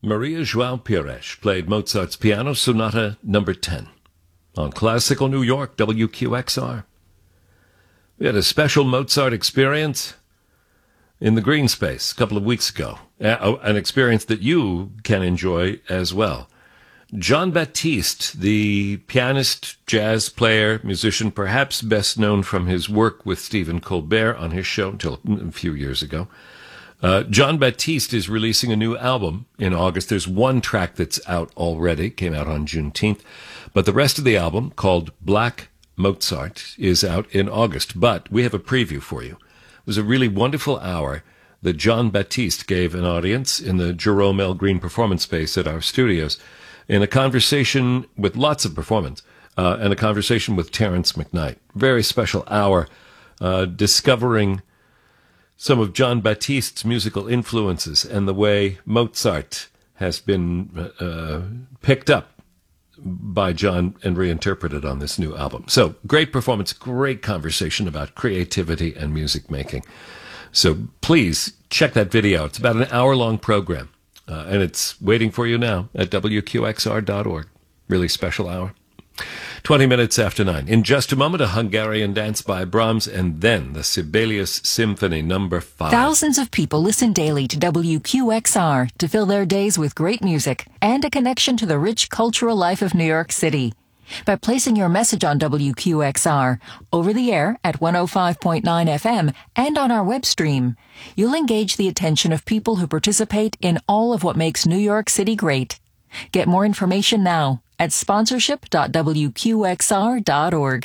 Maria João Pires played Mozart's Piano Sonata No. 10 on Classical New York, WQXR. We had a special Mozart experience in the Green Space a couple of weeks ago, an experience that you can enjoy as well. Jon Batiste, the pianist, jazz player, musician, perhaps best known from his work with Stephen Colbert on his show until a few years ago. Jon Batiste is releasing a new album in August. There's one track that's out already, came out on Juneteenth, but the rest of the album, called Black Mozart, is out in August. But we have a preview for you. It was a really wonderful hour that Jon Batiste gave an audience in the Jerome L. Green Performance Space at our studios, in a conversation with lots of performance, and a conversation with Terrence McKnight. Very special hour, discovering some of Jon Batiste's musical influences and the way Mozart has been picked up by Jon and reinterpreted on this new album. So, great performance, great conversation about creativity and music making. So please check that video. It's about an hour-long program. And it's waiting for you now at WQXR.org. Really special hour. 20 minutes after 9. In just a moment, a Hungarian dance by Brahms, and then the Sibelius Symphony No. 5. Thousands of people listen daily to WQXR to fill their days with great music and a connection to the rich cultural life of New York City. By placing your message on WQXR, over the air at 105.9 FM, and on our web stream, you'll engage the attention of people who participate in all of what makes New York City great. Get more information now at sponsorship.wqxr.org.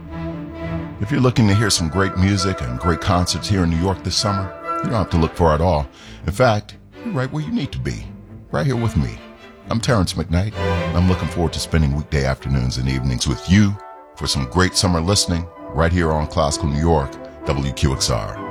If you're looking to hear some great music and great concerts here in New York this summer, you don't have to look far at all. In fact, you're right where you need to be, right here with me. I'm Terrence McKnight. I'm looking forward to spending weekday afternoons and evenings with you for some great summer listening right here on Classical New York, WQXR.